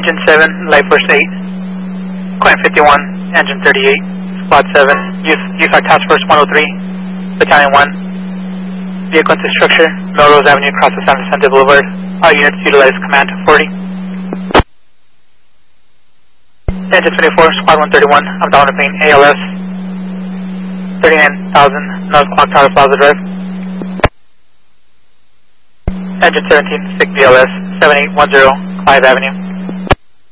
Engine 7, Light Force 8. Client 51, Engine 38, Squad 7, UFAC Task Force 103, Battalion 1. Vehicle into structure, Melrose Avenue, across the San Vicente Boulevard. All units utilize Command 40. Engine 24, Squad 131, abdominal plane ALS 39,000, North Clock Tower Plaza Drive. Engine 17, SIG BLS 7810, Clive Avenue.